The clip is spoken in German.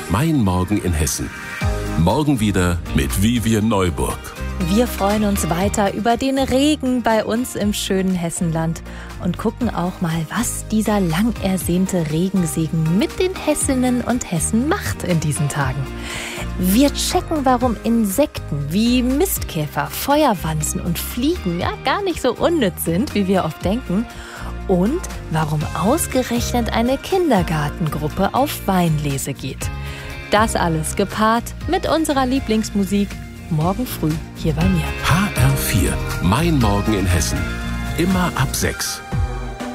Mein Morgen in Hessen. Morgen wieder mit Vivian Neuburg. Wir freuen uns weiter über den Regen bei uns im schönen Hessenland und gucken auch mal, was dieser lang ersehnte Regensegen mit den Hessinnen und Hessen macht in diesen Tagen. Wir checken, warum Insekten wie Mistkäfer, Feuerwanzen und Fliegen gar nicht so unnütz sind, wie wir oft denken. Und warum ausgerechnet eine Kindergartengruppe auf Weinlese geht. Das alles gepaart mit unserer Lieblingsmusik morgen früh hier bei mir. HR4, Mein Morgen in Hessen. Immer ab 6.